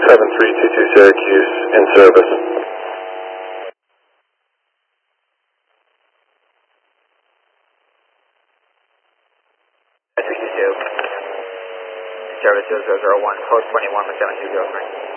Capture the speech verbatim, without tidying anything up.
seven three two two Syracuse in service. three two two. Service zero zero zero one, code twenty-one with seven two zero three.